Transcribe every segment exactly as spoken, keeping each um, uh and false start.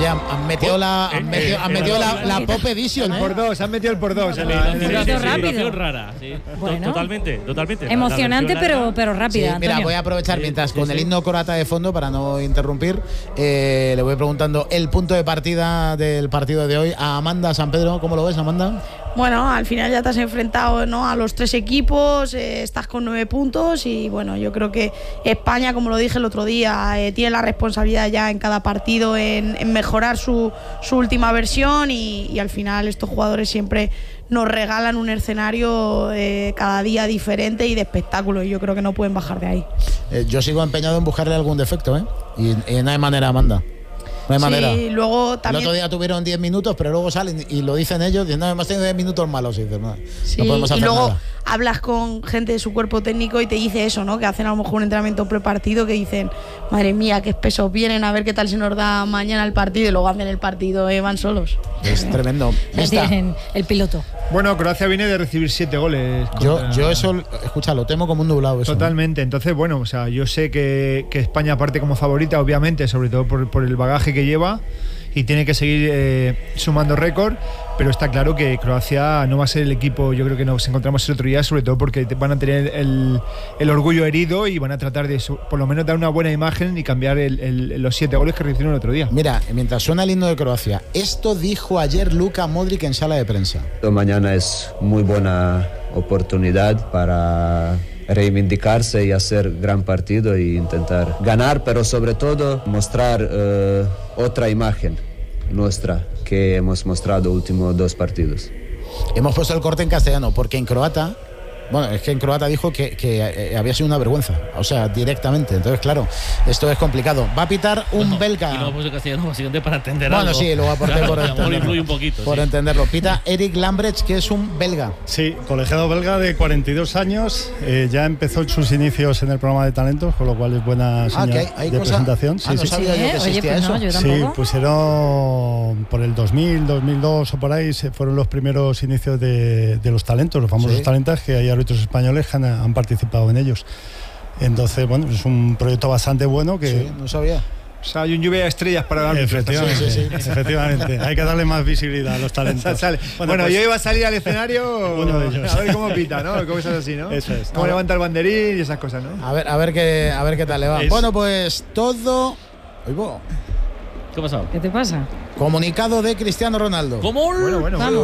han, han metido la, han metido, han metido la, la Pop Edition, ¿eh? Por dos, han metido el por dos. Un poquito rápido. Rara, sí. Bueno, totalmente, totalmente. Emocionante, pero, pero rápida. Sí, mira, Antonio. voy a aprovechar Sí, mientras sí, con sí. el himno croata de fondo para no interrumpir. Eh, le voy preguntando el punto de partida del partido de hoy a Amanda San Pedro. ¿Cómo lo ves, Amanda? Bueno, al final ya te has enfrentado, ¿no?, a los tres equipos, eh, estás con nueve puntos y bueno, yo creo que España, como lo dije el otro día, eh, tiene la responsabilidad ya en cada partido en, en mejorar su, su última versión y, y al final estos jugadores siempre nos regalan un escenario eh, cada día diferente y de espectáculo y yo creo que no pueden bajar de ahí. Eh, yo sigo empeñado en buscarle algún defecto, ¿eh? Y, y no hay manera, Amanda. No hay Sí, manera. luego también. El otro día tuvieron diez minutos, pero luego salen y lo dicen ellos. Dicen, no, hemos tenido diez minutos malos. Y dicen, no, Sí, no podemos hacer y luego nada. hablas con gente de su cuerpo técnico y te dice eso, ¿no? Que hacen a lo mejor un entrenamiento prepartido que dicen, madre mía, qué espesos vienen, a ver qué tal se nos da mañana el partido y luego hacen el partido y van solos. Es tremendo. Vista. Tienen el piloto. Bueno, Croacia viene de recibir siete goles. Yo, contra- yo eso, escucha, lo temo como un nublado. Eso, Totalmente. Entonces, bueno, o sea, yo sé que, que España parte como favorita, obviamente, sobre todo por, por el bagaje que lleva y tiene que seguir eh, sumando récord, pero está claro que Croacia no va a ser el equipo, yo creo que nos encontramos el otro día, sobre todo porque te- van a tener el, el orgullo herido y van a tratar de su- por lo menos dar una buena imagen y cambiar el- el- los siete goles que recibieron el otro día. Mira, mientras suena el himno de Croacia, esto dijo ayer Luka Modric en sala de prensa. Mañana es muy buena oportunidad para reivindicarse y hacer gran partido e intentar ganar, pero sobre todo mostrar eh, otra imagen nuestra que hemos mostrado últimos dos partidos. Hemos puesto el corte en castellano porque en croata, bueno, es que en croata dijo que, que eh, había sido una vergüenza, o sea, directamente. Entonces, claro, esto es complicado. Va a pitar un Bueno, belga. Y no puse castellano básicamente para entender Bueno, algo. sí, lo aporté Claro, por a lo mejor entenderlo. influye un poquito. Por sí. entenderlo. Pita Eric Lambrecht, que es un belga. Sí, colegiado belga de cuarenta y dos años, eh, ya empezó sus inicios en el programa de talentos, con lo cual es buena Ah, señal que hay, hay de cosa- presentación. Ah, no sabía yo que ¿eh? Oye, existía pues no, eso. yo Sí, tampoco. pusieron por el dos mil, dos mil dos o por ahí, se fueron los primeros inicios de, de los talentos, los famosos Sí. talentos, que hay árbitros españoles que han, han participado en ellos. Entonces, bueno, es un proyecto bastante bueno que... Sí, no sabía. O sea, hay un lluvia de estrellas para dar. Efectivamente, Sí, sí, sí. efectivamente. Hay que darle más visibilidad a los talentos. Sale. Bueno, pues, yo iba a salir al escenario Uno de ellos. a ver cómo pita, ¿no? Cosas así, ¿no? Eso es. Cómo levanta el banderín y esas cosas, ¿no? A ver, a ver qué, a ver qué tal le va. Es- Bueno, pues todo. Oigo, ¿Qué ha pasado? ¿Qué te pasa? comunicado de Cristiano Ronaldo. ¿Cómo? Bueno, bueno, Vamos.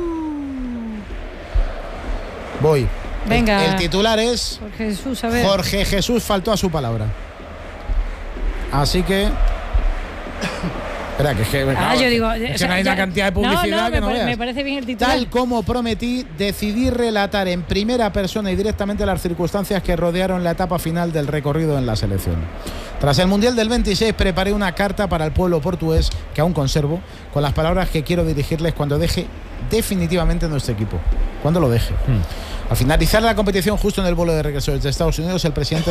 Voy. Venga. El, el titular es Jorge Jesús, a ver. Jorge Jesús faltó a su palabra. Así que. Espera, que es que. Ah, claro, yo digo, es o que sea, no hay ya- una cantidad de publicidad no, no, que me, no pare- veas. me parece bien el titular. Tal como prometí, decidí relatar en primera persona y directamente las circunstancias que rodearon la etapa final del recorrido en la selección. Tras el Mundial del veintiséis preparé una carta para el pueblo portugués, que aún conservo, con las palabras que quiero dirigirles cuando deje definitivamente nuestro equipo. Cuando lo deje. Al finalizar la competición, justo en el vuelo de regreso desde Estados Unidos, el presidente